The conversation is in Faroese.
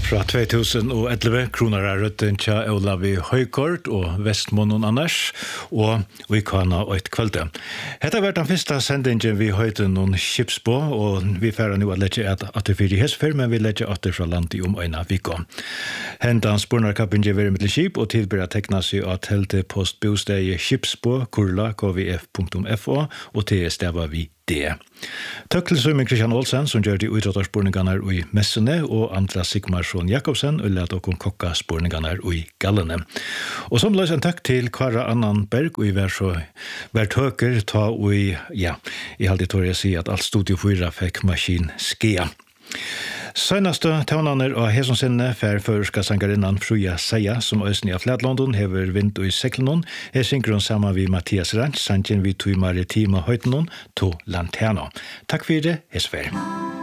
Fra 2011 kroner er røtten til Olavi Høykort og Vestmånen annars, og vi kan ha et kvölde. Dette har vært den første sendingen vi høyte noen skipsbå, og vi færer nå å lette at det fyrir hesfer, men vi lette at det fra landet om øyne viko. Hentan spornarkappen gjør vi med skip, og tilbyr å tekne seg at helte postbostad i skipsbå, kurla, kvf.fo, og til stedet vi det. Takk til Søymen Kristian Olsen, som gjør de utrådtarspårningarna i Messene, og Andra Sigmarsson Jakobsen, og lett okkur kokka spårningarna i Gallene. Og som løs en takk til Kara Annan Berg, og i hvert høker ta og jeg halde tår jeg si at alt Studio 4 fikk maskin skea. Sønnaste tøvnaner og hesonsinne fær føreska sangarinnan Fruja Seia, som øsni av Flatlandon hever vind og i seklenon, synger hun sammen vi Mathias Ranch, sangen vi tog maritima høytenon to Lanterno. Takk for det, hesfer.